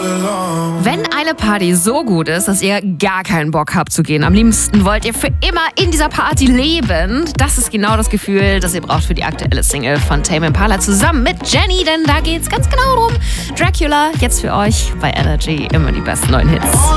Wenn eine Party so gut ist, dass ihr gar keinen Bock habt zu gehen, am liebsten wollt ihr für immer in dieser Party leben, das ist genau das Gefühl, das ihr braucht für die aktuelle Single von Tame Impala zusammen mit Jenny, denn da geht's ganz genau drum. Dracula, jetzt für euch bei Energy, immer die besten neuen Hits.